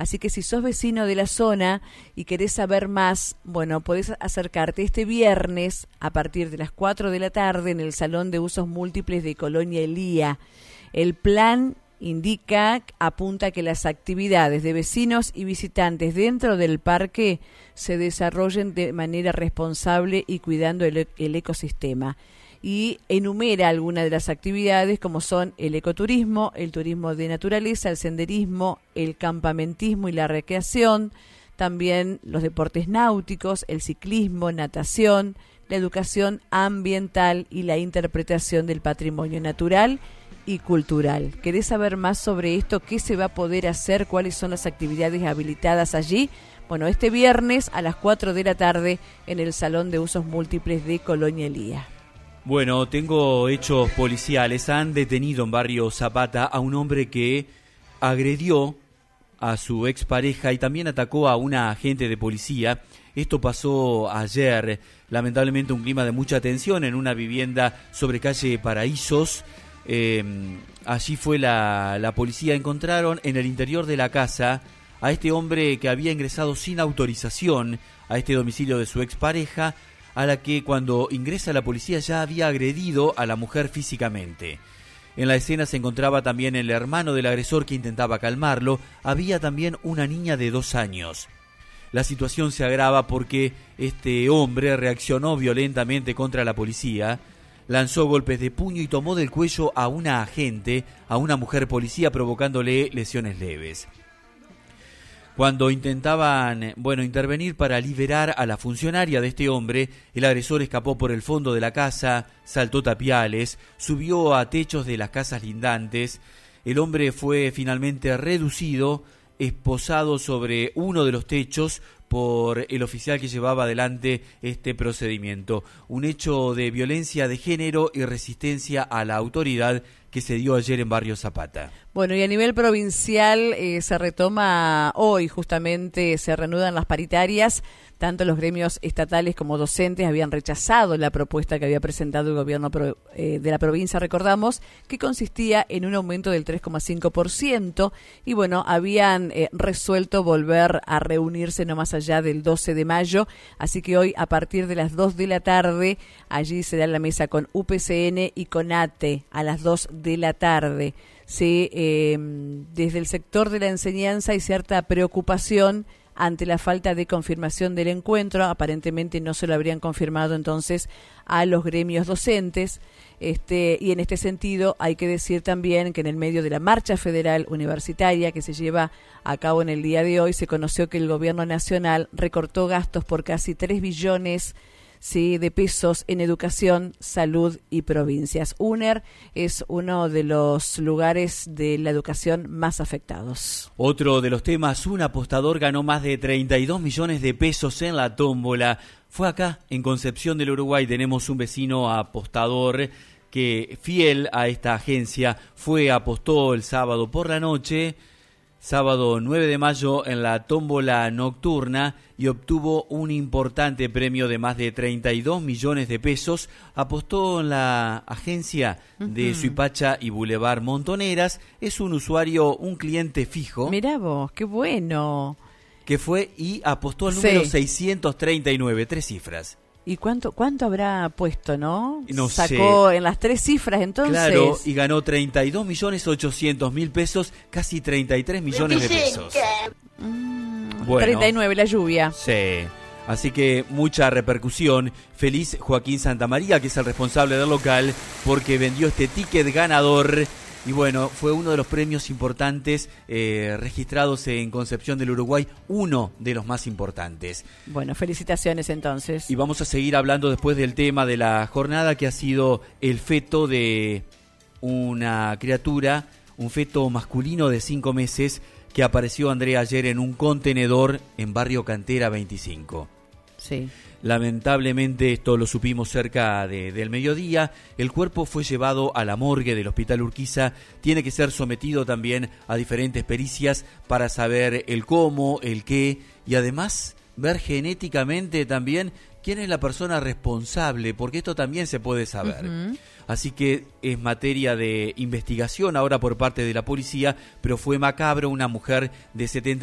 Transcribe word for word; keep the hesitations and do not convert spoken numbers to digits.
Así que si sos vecino de la zona y querés saber más, bueno, podés acercarte este viernes a partir de las cuatro de la tarde en el Salón de Usos Múltiples de Colonia Elía. El plan indica, apunta que las actividades de vecinos y visitantes dentro del parque se desarrollen de manera responsable y cuidando el, el ecosistema. Y enumera algunas de las actividades como son el ecoturismo, el turismo de naturaleza, el senderismo, el campamentismo y la recreación, también los deportes náuticos, el ciclismo, natación, la educación ambiental y la interpretación del patrimonio natural y cultural. ¿Querés saber más sobre esto? ¿Qué se va a poder hacer? ¿Cuáles son las actividades habilitadas allí? Bueno, este viernes a las cuatro de la tarde en el Salón de Usos Múltiples de Colonia Elía. Bueno, tengo hechos policiales. Han detenido en Barrio Zapata a un hombre que agredió a su expareja y también atacó a una agente de policía. Esto pasó ayer. Lamentablemente un clima de mucha tensión en una vivienda sobre calle Paraísos. Eh, allí fue la, la policía. Encontraron en el interior de la casa a este hombre que había ingresado sin autorización a este domicilio de su expareja, a la que cuando ingresa la policía ya había agredido a la mujer físicamente. En la escena se encontraba también el hermano del agresor que intentaba calmarlo. Había también una niña de dos años. La situación se agrava porque este hombre reaccionó violentamente contra la policía, lanzó golpes de puño y tomó del cuello a una agente, a una mujer policía, provocándole lesiones leves. Cuando intentaban, bueno, intervenir para liberar a la funcionaria de este hombre, el agresor escapó por el fondo de la casa, saltó tapiales, subió a techos de las casas lindantes. El hombre fue finalmente reducido, esposado sobre uno de los techos por el oficial que llevaba adelante este procedimiento. Un hecho de violencia de género y resistencia a la autoridad que se dio ayer en Barrio Zapata. Bueno, y a nivel provincial eh, se retoma hoy, justamente se reanudan las paritarias. Tanto los gremios estatales como docentes habían rechazado la propuesta que había presentado el gobierno pro, eh, de la provincia, recordamos, que consistía en un aumento del tres coma cinco por ciento. Y bueno, habían eh, resuelto volver a reunirse no más allá del doce de mayo. Así que hoy, a partir de las dos de la tarde, allí se da la mesa con U P C N y con A T E a las dos de la tarde. Sí, eh, desde el sector de la enseñanza hay cierta preocupación ante la falta de confirmación del encuentro. Aparentemente no se lo habrían confirmado entonces a los gremios docentes. Este, y en este sentido hay que decir también que en el medio de la marcha federal universitaria que se lleva a cabo en el día de hoy, se conoció que el gobierno nacional recortó gastos por casi tres billones sí, de pesos en educación, salud y provincias. UNER es uno de los lugares de la educación más afectados. Otro de los temas, un apostador ganó más de treinta y dos millones de pesos en la tómbola. Fue acá, en Concepción del Uruguay. Tenemos un vecino apostador que, fiel a esta agencia, fue, apostó el sábado por la noche, sábado nueve de mayo, en la tómbola nocturna y obtuvo un importante premio de más de treinta y dos millones de pesos. Apostó en la agencia de uh-huh. Suipacha y Boulevard Montoneras. Es un usuario, un cliente fijo. Mirá vos, qué bueno. Que fue y apostó al número sí. seiscientos treinta y nueve, tres cifras. ¿Y cuánto cuánto habrá puesto, no? No Sacó sé. En las tres cifras, entonces. Claro, y ganó treinta y dos millones ochocientos mil pesos, casi treinta y tres millones de pesos. Mm, bueno, treinta y nueve, la lluvia. Sí, así que mucha repercusión. Feliz Joaquín Santamaría, que es el responsable del local, porque vendió este ticket ganador. Y bueno, fue uno de los premios importantes eh, registrados en Concepción del Uruguay, uno de los más importantes. Bueno, felicitaciones entonces. Y vamos a seguir hablando después del tema de la jornada, que ha sido el feto de una criatura, un feto masculino de cinco meses, que apareció, Andrea, ayer en un contenedor en Barrio Cantera veinticinco. Sí. Lamentablemente esto lo supimos cerca de, del mediodía. El cuerpo fue llevado a la morgue del Hospital Urquiza. Tiene que ser sometido también a diferentes pericias para saber el cómo, el qué y además ver genéticamente también quién es la persona responsable, porque esto también se puede saber. Uh-huh. Así que es materia de investigación ahora por parte de la policía, pero fue macabro. Una mujer de setenta